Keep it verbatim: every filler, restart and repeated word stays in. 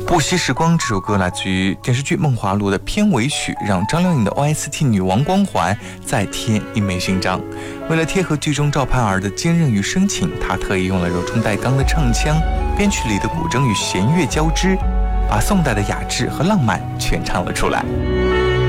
不息时光这首歌来自于电视剧《梦华录》的片尾曲，让张靓颖的 O S T 女王光环再添一枚勋章。为了贴合剧中赵盼儿的坚韧与深情，她特意用了柔中带刚的唱腔，编曲里的古筝与弦乐交织，把宋代的雅致和浪漫全唱了出来。